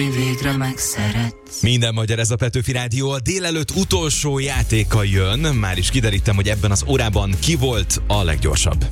végre megszeretsz. Minden magyar, ez a Petőfi Rádió. A délelőtt utolsó játéka jön. Már is kiderítem, hogy ebben az órában ki volt a leggyorsabb.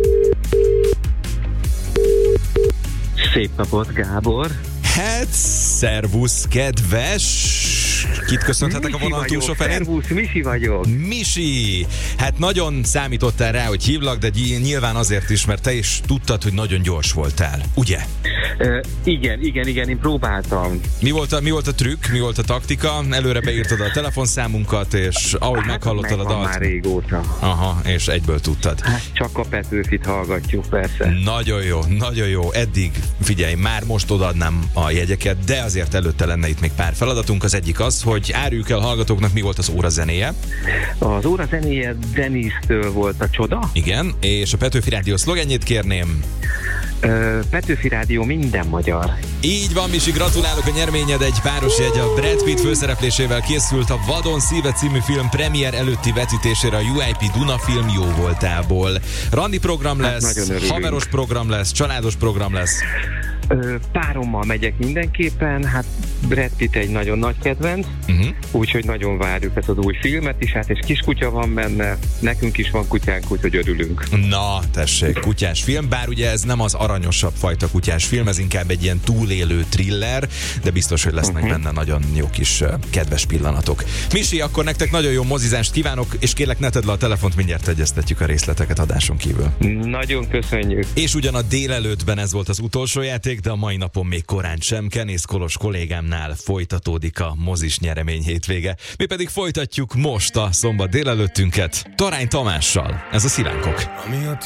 Szép napot, Gábor! Hát, szervusz, kedves! Kit köszönhetek a vonal túlsó felén? Szervusz, Misi vagyok. Misi! Hát nagyon számítottál rá, hogy hívlak, de nyilván azért is, mert te is tudtad, hogy nagyon gyors voltál, ugye? Igen, én próbáltam. Mi volt a trükk, mi volt a taktika? Előre beírtad a telefonszámunkat, és ahogy meghallottad a dalt... már régóta. Aha, és egyből tudtad. Hát csak a Petőfit hallgatjuk, persze. Nagyon jó. Eddig, figyelj, már most odaadnám a jegyeket, de azért előtte lenne itt még pár feladatunk. Az egyik az, hogy áruljuk el hallgatóknak, mi volt az óra zenéje. Az óra zenéje Dennis-től volt a Csoda. Igen, és a Petőfi Rádió szlogenjét kérném. Petőfi Rádió minden magyar. Így van, Misi, gratulálok, a nyerményed egy páros jegy. A Brad Pitt főszereplésével készült a Vadon szíve című film premier előtti vetítésére a UIP Duna Film Jó voltából. Randi program lesz, haveros program lesz, családos program lesz. Párommal megyek mindenképpen, hát Brad Pitt egy nagyon nagy kedvenc, úgyhogy nagyon várjuk ezt az új filmet is, hát és kiskutya van benne, nekünk is van kutyánk, úgyhogy örülünk. Na, tessék, kutyás film, bár ugye ez nem az aranyosabb fajta kutyás film, ez inkább egy ilyen túlélő thriller, de biztos, hogy lesznek benne nagyon jó kis kedves pillanatok. Misi, akkor nektek nagyon jó mozizást kívánok, és kérlek, ne tedd le a telefont, mindjárt egyeztetjük a részleteket adáson kívül. Nagyon köszönjük. És ugyan a délelőttben ez volt az utolsó játék, de a mai napon még korán sem. Kenész Kolos kollégámnál folytatódik a mozis nyeremény hétvége. Mi pedig folytatjuk most a szombat délelőttünket Tarány Tamással. Ez a Szilánkok.